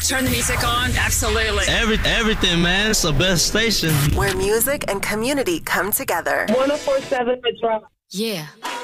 Turn the music on. Absolutely. Everything, man. It's the best station. Where music and community come together. 104.7 The Drop. Yeah.